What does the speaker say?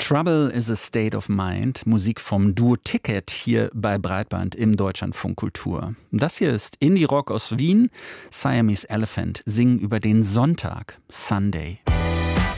Trouble is a State of Mind, Musik vom Duo Ticket hier bei Breitband im Deutschlandfunk Kultur. Das hier ist Indie-Rock aus Wien. Siamese Elephant singen über den Sonntag, Sunday.